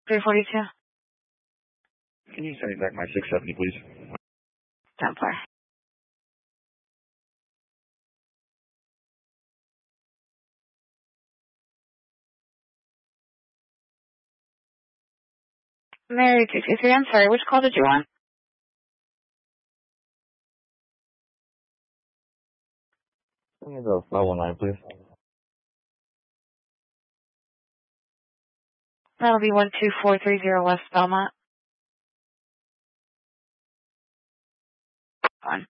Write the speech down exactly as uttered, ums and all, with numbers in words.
three forty-two. Can you send me back my six seventy, please? Templar. Mary two two three, I'm sorry, which call did you want? Send me the five one nine, please. That'll be one two four three zero West Belmont. Fine.